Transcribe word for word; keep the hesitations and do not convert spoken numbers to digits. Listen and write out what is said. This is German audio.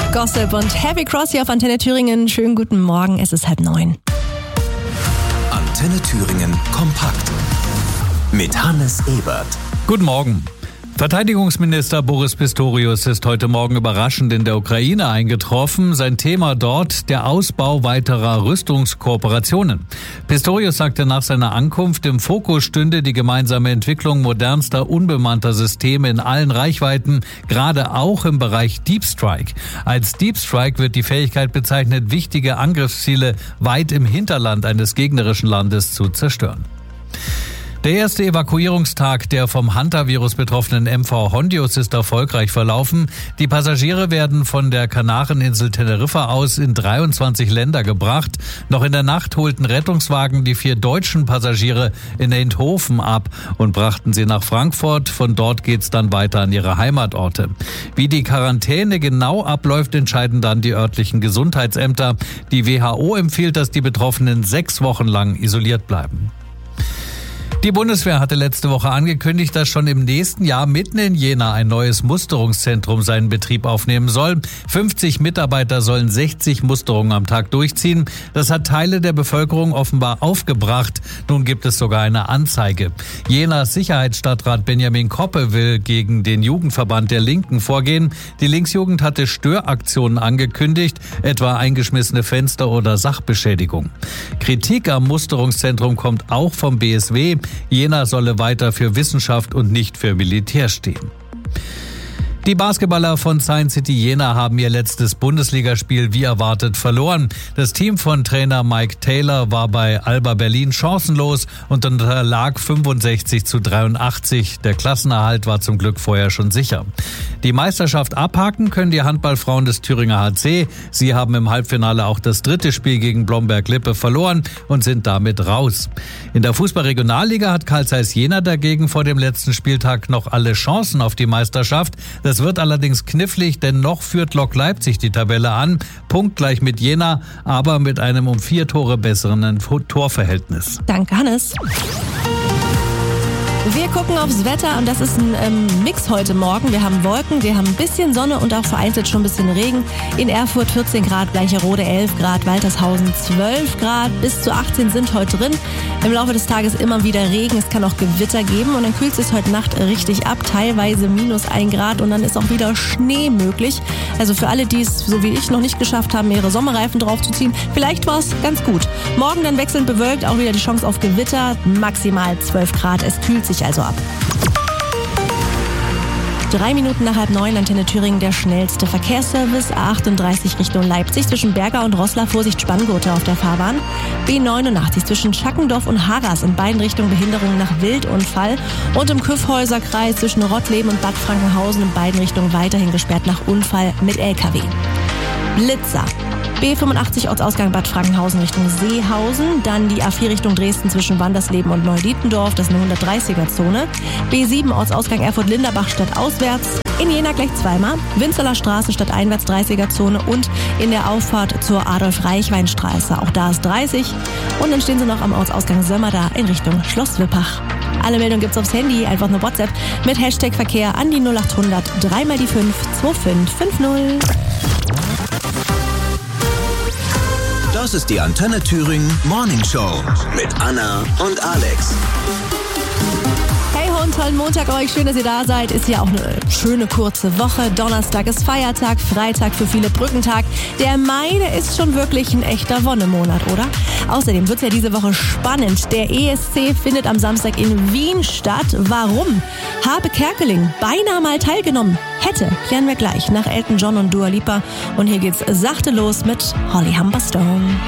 Gossip und Heavy Cross hier auf Antenne Thüringen. Schönen guten Morgen, es ist halb neun. Antenne Thüringen kompakt mit Hannes Ebert. Guten Morgen. Verteidigungsminister Boris Pistorius ist heute Morgen überraschend in der Ukraine eingetroffen. Sein Thema dort der Ausbau weiterer Rüstungskooperationen. Pistorius sagte nach seiner Ankunft, im Fokus stünde die gemeinsame Entwicklung modernster unbemannter Systeme in allen Reichweiten, gerade auch im Bereich Deep Strike. Als Deep Strike wird die Fähigkeit bezeichnet, wichtige Angriffsziele weit im Hinterland eines gegnerischen Landes zu zerstören. Der erste Evakuierungstag der vom Hantavirus betroffenen M V Hondius ist erfolgreich verlaufen. Die Passagiere werden von der Kanareninsel Teneriffa aus in dreiundzwanzig Länder gebracht. Noch in der Nacht holten Rettungswagen die vier deutschen Passagiere in Eindhoven ab und brachten sie nach Frankfurt. Von dort geht's dann weiter an ihre Heimatorte. Wie die Quarantäne genau abläuft, entscheiden dann die örtlichen Gesundheitsämter. Die W H O empfiehlt, dass die Betroffenen sechs Wochen lang isoliert bleiben. Die Bundeswehr hatte letzte Woche angekündigt, dass schon im nächsten Jahr mitten in Jena ein neues Musterungszentrum seinen Betrieb aufnehmen soll. fünfzig Mitarbeiter sollen sechzig Musterungen am Tag durchziehen. Das hat Teile der Bevölkerung offenbar aufgebracht. Nun gibt es sogar eine Anzeige. Jenas Sicherheitsstadtrat Benjamin Koppe will gegen den Jugendverband der Linken vorgehen. Die Linksjugend hatte Störaktionen angekündigt, etwa eingeschmissene Fenster oder Sachbeschädigung. Kritik am Musterungszentrum kommt auch vom B S W. Jena solle weiter für Wissenschaft und nicht für Militär stehen. Die Basketballer von Science City Jena haben ihr letztes Bundesligaspiel wie erwartet verloren. Das Team von Trainer Mike Taylor war bei Alba Berlin chancenlos und unterlag fünfundsechzig zu dreiundachtzig. Der Klassenerhalt war zum Glück vorher schon sicher. Die Meisterschaft abhaken können die Handballfrauen des Thüringer H C. Sie haben im Halbfinale auch das dritte Spiel gegen Blomberg-Lippe verloren und sind damit raus. In der Fußball-Regionalliga hat Carl Zeiss Jena dagegen vor dem letzten Spieltag noch alle Chancen auf die Meisterschaft. Das wird allerdings knifflig, denn noch führt Lok Leipzig die Tabelle an, punktgleich mit Jena, aber mit einem um vier Tore besseren Torverhältnis. Danke, Hannes. Wir gucken aufs Wetter und das ist ein ähm, Mix heute Morgen. Wir haben Wolken, wir haben ein bisschen Sonne und auch vereinzelt schon ein bisschen Regen. In Erfurt vierzehn Grad, Bleicherode elf Grad, Waltershausen zwölf Grad, bis zu achtzehn sind heute drin. Im Laufe des Tages immer wieder Regen, es kann auch Gewitter geben und dann kühlt es heute Nacht richtig ab, teilweise minus ein Grad und dann ist auch wieder Schnee möglich. Also für alle, die es so wie ich noch nicht geschafft haben, ihre Sommerreifen draufzuziehen, vielleicht war es ganz gut. Morgen dann wechselnd bewölkt, auch wieder die Chance auf Gewitter, maximal zwölf Grad, es kühlt sich also ab. Drei Minuten nach halb neun, Antenne Thüringen, der schnellste Verkehrsservice. A achtunddreißig Richtung Leipzig, zwischen Berga und Roßla, Vorsicht Spanngurte auf der Fahrbahn. B neunundachtzig zwischen Schackendorf und Harras, in beiden Richtungen Behinderung nach Wildunfall. Und im Kyffhäuserkreis zwischen Rottleben und Bad Frankenhausen, in beiden Richtungen weiterhin gesperrt nach Unfall mit L K W. Blitzer. B fünfundachtzig Ortsausgang Bad Frankenhausen Richtung Seehausen, dann die A vier Richtung Dresden zwischen Wandersleben und Neudietendorf, das ist eine hundertdreißiger-Zone. B sieben Ortsausgang Erfurt-Linderbach stadtauswärts, in Jena gleich zweimal, Winzeler Straße stadteinwärts dreißiger-Zone und in der Auffahrt zur Adolf-Reichwein-Straße, auch da ist dreißig. Und dann stehen sie noch am Ortsausgang Sömmerda in Richtung Schloss Wippach. Alle Meldungen gibt's aufs Handy, einfach eine WhatsApp mit Hashtag Verkehr an die null achthundert drei mal die fünf zwei fünf fünf null. Das ist die Antenne Thüringen Morning Show mit Anna und Alex. Hey ho, einen tollen Montag euch, schön, dass ihr da seid. Ist ja auch eine schöne kurze Woche. Donnerstag ist Feiertag, Freitag für viele Brückentag. Der Mai, der ist schon wirklich ein echter Wonnemonat, oder? Außerdem wird's ja diese Woche spannend. Der E S C findet am Samstag in Wien statt. Warum? Habe Kerkeling beinahe mal teilgenommen hätte, klären wir gleich nach Elton John und Dua Lipa. Und hier geht's sachte los mit Holly Humberstone.